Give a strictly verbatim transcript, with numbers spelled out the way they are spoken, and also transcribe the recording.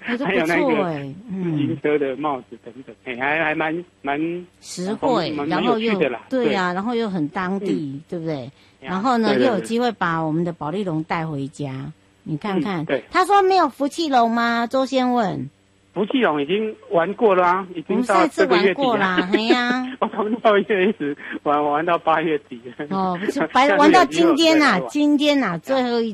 还有那个自行车的帽子等等，哎、嗯，还还蛮蛮实惠，然后又对呀、啊，然后又很当地，嗯、对不对？然后呢， 对对对又有机会把我们的保丽龙带回家。你看看， 嗯、对， 他说没有福气龙吗？周先问。 福气龙已经玩过了啊，已经到这个月底了。 啦，哎呀、啊， 我从六月一直玩玩到八月底了。 哦，不是，白玩到今天呐、啊，今天呐、啊，最后一